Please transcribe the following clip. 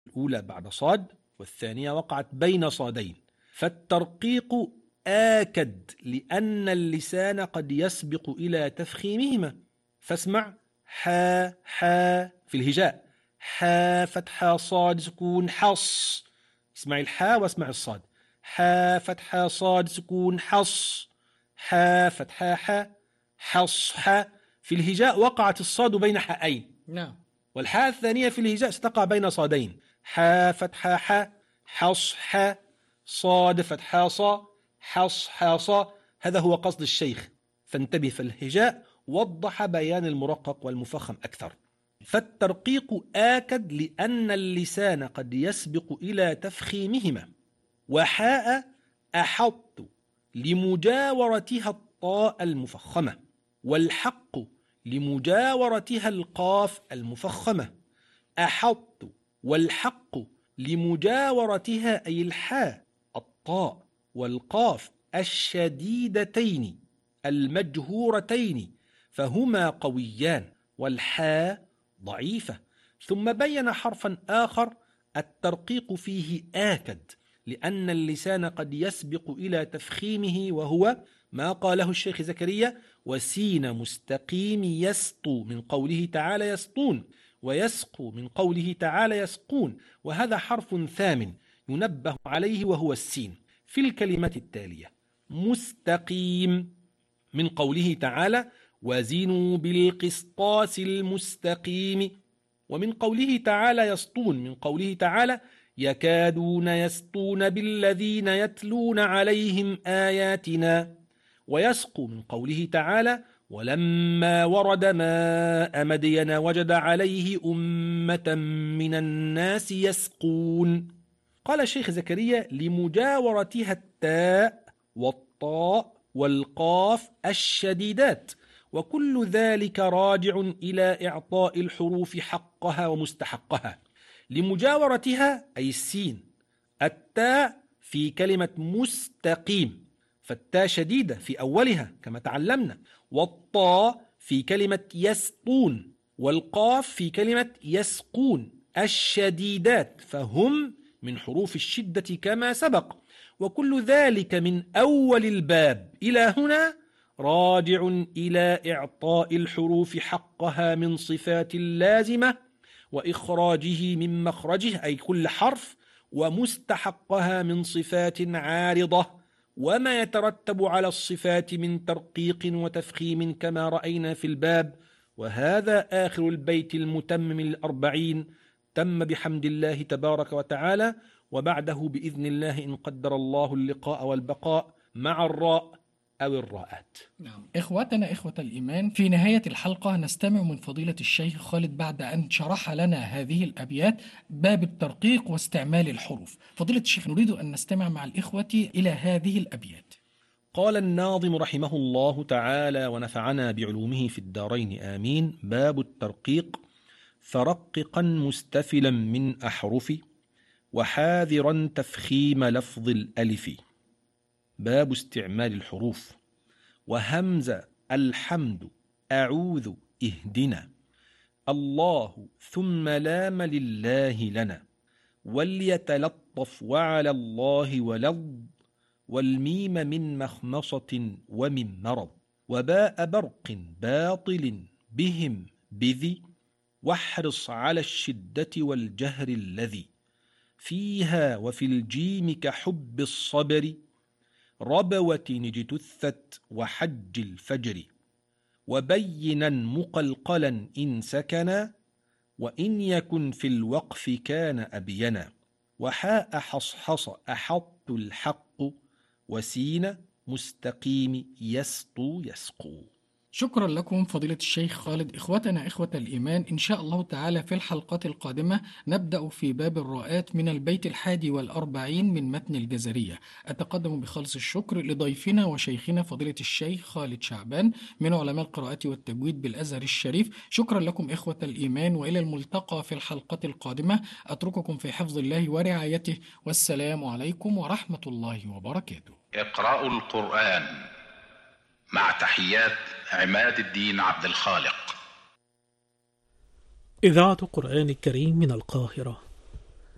الأولى بعد صاد والثانية وقعت بين صادين، فالترقيق آكد لأن اللسان قد يسبق إلى تفخيمهما. فاسمع حا حا في الهجاء، حا فتحة صاد سكون حص. اسمع الحا واسمع الصاد، حا فتحة صاد سكون حص، حا فتحة حا حص حا. في الهجاء وقعت الصاد بين حائين، نعم. والحاء الثانية في الهجاء ستقع بين صادين، حا فتحة حا حص حا، صاد فتحة صا حص حاصا. هذا هو قصد الشيخ، فانتبه، فالهجاء وضح بيان المرقق والمفخم أكثر. فالترقيق آكد لأن اللسان قد يسبق إلى تفخيمهما. وحاء أحط لمجاورتها الطاء المفخمة، والحق لمجاورتها القاف المفخمة. أحط والحق لمجاورتها أي الحاء الطاء والقاف الشديدتين المجهورتين، فهما قويان، والحاء ضعيفة. ثم بين حرفا آخر الترقيق فيه آكد لأن اللسان قد يسبق إلى تفخيمه، وهو ما قاله الشيخ زكريا: وسين مستقيم يسطو من قوله تعالى يسطون، ويسقو من قوله تعالى يسقون. وهذا حرف ثامن ينبه عليه وهو السين في الكلمة التالية: مستقيم من قوله تعالى وزنوا بالقسطاس المستقيم، ومن قوله تعالى يسطون من قوله تعالى يكادون يسطون بالذين يتلون عليهم آياتنا، ويسقو من قوله تعالى ولما ورد ماء مدين وجد عليه أمة من الناس يسقون. قال الشيخ زكريا لمجاورتها التاء والطاء والقاف الشديدات، وكل ذلك راجع إلى إعطاء الحروف حقها ومستحقها. لمجاورتها أي السين، التاء في كلمة مستقيم، فالتاء شديدة في أولها كما تعلمنا، والطاء في كلمة يسقون، والقاف في كلمة يسقون الشديدات، فهم من حروف الشدة كما سبق. وكل ذلك من أول الباب إلى هنا راجع إلى إعطاء الحروف حقها من صفات لازمة، وإخراجه من مخرجه أي كل حرف، ومستحقها من صفات عارضة، وما يترتب على الصفات من ترقيق وتفخيم كما رأينا في الباب. وهذا آخر البيت المتمم 40 تم بحمد الله تبارك وتعالى، وبعده بإذن الله إن قدر الله اللقاء والبقاء مع الراء أو الراءات. نعم. إخوتنا إخوة الإيمان، في نهاية الحلقة نستمع من فضيلة الشيخ خالد بعد أن شرح لنا هذه الأبيات باب الترقيق واستعمال الحروف. فضيلة الشيخ، نريد أن نستمع مع الإخوة إلى هذه الأبيات. قال الناظم رحمه الله تعالى ونفعنا بعلومه في الدارين آمين: باب الترقيق: فرققا مستفلا من أحرف، وحاذرا تفخيم لفظ الألف. باب استعمال الحروف: وهمز الحمد أعوذ اهدنا، الله ثم لام لله لنا، وليتلطف وعلى الله ولض، والميم من مخمصة ومن مرض، وباء برق باطل بهم بذي، واحرص على الشدة والجهر الذي فيها، وفي الجيم كحب الصبر، ربوة اجتثت وحج الفجر، وبينا مقلقلا إن سكنا، وإن يكن في الوقف كان أبينا، وحاء حصحص أحط الحق، وسين مستقيم يسطو يسقو. شكرا لكم فضيلة الشيخ خالد. إخوتنا إخوة الإيمان، إن شاء الله تعالى في الحلقات القادمة نبدأ في باب الراءات من البيت 41 من متن الجزرية. أتقدم بخالص الشكر لضيفنا وشيخنا فضيلة الشيخ خالد شعبان من علماء القراءة والتجويد بالأزهر الشريف. شكرا لكم إخوة الإيمان، وإلى الملتقى في الحلقات القادمة. أترككم في حفظ الله ورعايته، والسلام عليكم ورحمة الله وبركاته. اقرأوا القرآن مع تحيات عماد الدين عبد الخالق. إذاعة قرآن الكريم من القاهرة.